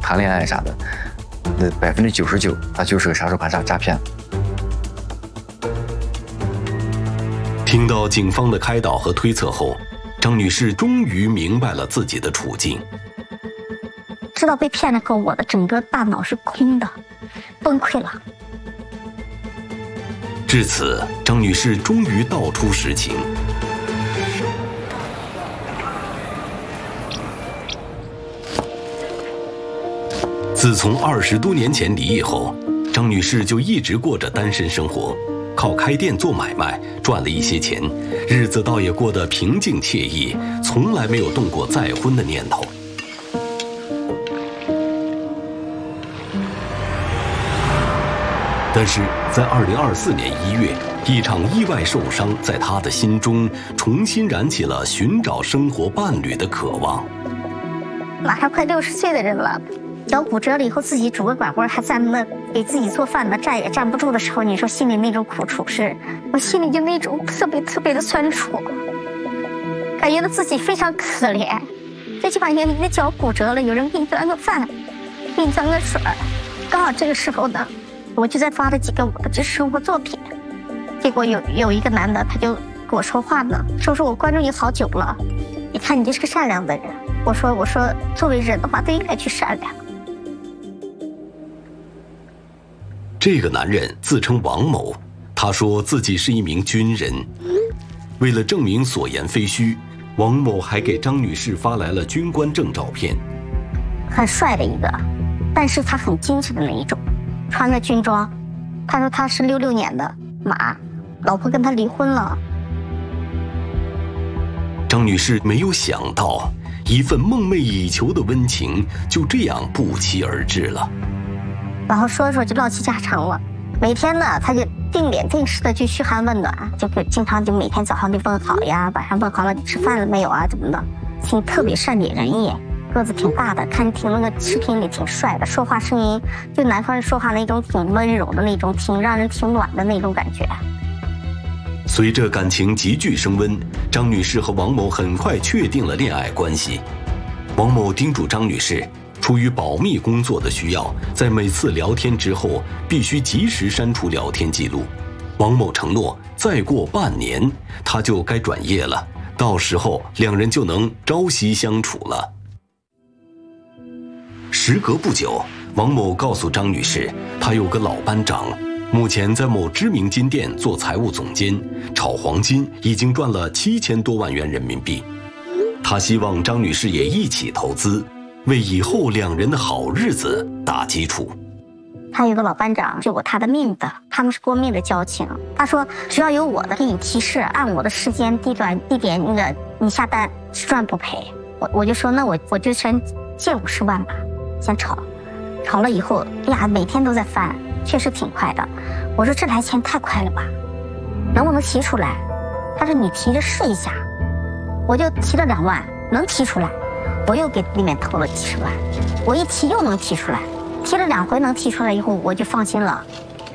谈恋爱啥的，那99%他就是个杀手盘诈骗。 听到警方的开导和推测后，张女士终于明白了自己的处境。 知道被骗了后，我的整个大脑是空的，崩溃了。 至此，张女士终于道出实情。自从20多年前离异后，张女士就一直过着单身生活，靠开店做买卖赚了一些钱，日子倒也过得平静惬意，从来没有动过再婚的念头。但是在2024年1月，一场意外受伤在她的心中重新燃起了寻找生活伴侣的渴望。 马上快60岁的人了，脚骨折了以后，自己拄个拐棍还在那给自己做饭呢，站也站不住的时候，你说心里那种苦楚是，我心里就那种特别的酸楚，感觉到自己非常可怜。最起码你的脚骨折了，有人给你端个饭，给你端个水儿。刚好这个时候呢，我就在发了几个我的这生活作品，结果有一个男的他就跟我说话呢，说我关注你好久了，你看你就是个善良的人。我说作为人的话都应该去善良。 这个男人自称王某，他说自己是一名军人。为了证明所言非虚，王某还给张女士发来了军官证照片。 很帅的一个，但是他很精神的那一种，穿个军装。他说他是66年的马，老婆跟他离婚了。 张女士没有想到，一份梦寐以求的温情就这样不期而至了。 然后说就唠起家常了，每天呢他就定点定时的去嘘寒问暖，就经常就每天早上就问好呀，晚上问好了你吃饭了没有啊，怎么的，挺特别善解人意，个子挺大的，看挺那个视频里挺帅的，说话声音就南方人说话那种挺温柔的那种，挺让人挺暖的那种感觉。 随着感情急剧升温，张女士和王某很快确定了恋爱关系。王某叮嘱张女士，出于保密工作的需要，在每次聊天之后必须及时删除聊天记录。王某承诺，再过半年他就该转业了，到时候两人就能朝夕相处了。时隔不久，王某告诉张女士，他有个老班长，目前在某知名金店做财务总监，炒黄金已经赚了7000多万元人民币。他希望张女士也一起投资，为以后两人的好日子打基础。 他有个老班长救过他的命的，他们是过命的交情。他说只要有我的给你提示，按我的时间地段地点，那个你下单只赚不赔。我就说那我就先借50万吧，先炒了以后，哎呀每天都在翻，确实挺快的。我说这来钱太快了吧，能不能提出来？他说你提着试一下。我就提了2万，能提出来，我又给里面投了几十万，我一提又能提出来，提了2回能提出来以后，我就放心了。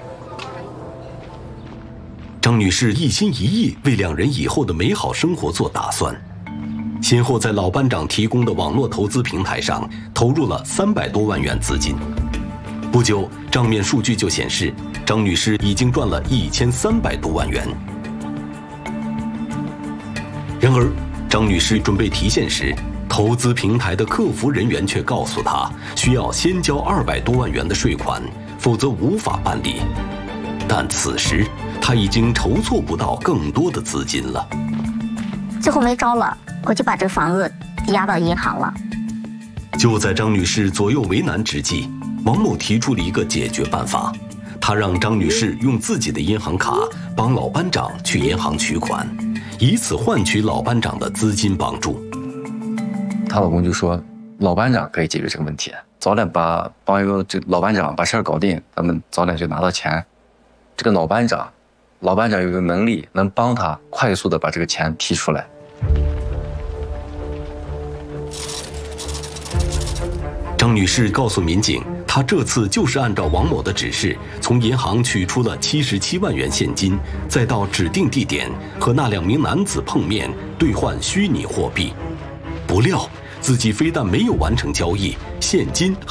张女士一心一意为两人以后的美好生活做打算，先后在老班长提供的网络投资平台上投入了300多万元资金。不久，账面数据就显示，张女士已经赚了1300多万元。然而，张女士准备提现时，投资平台的客服人员却告诉她，需要先交200多万元的税款，否则无法办理。但此时，她已经筹措不到更多的资金了。 最后没招了，我就把这房子抵押到银行了。 就在张女士左右为难之际，王某提出了一个解决办法，他让张女士用自己的银行卡帮老班长去银行取款，以此换取老班长的资金帮助。 她老公就说，老班长可以解决这个问题，早点帮一个这老班长把事儿搞定，咱们早点就拿到钱。这个老班长有个能力，能帮他快速的把这个钱提出来。 张女士告诉民警，她这次就是按照王某的指示，从银行取出了77万元现金，再到指定地点和那2名男子碰面，兑换虚拟货币。不料自己非但没有完成交易，现金